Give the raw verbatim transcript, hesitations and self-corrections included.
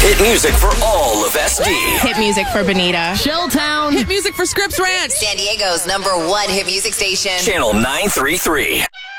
Hit music for all of S D. Hit music for Bonita. Shelltown. Hit music for Scripps Ranch. San Diego's number one hit music station. Channel nine three three.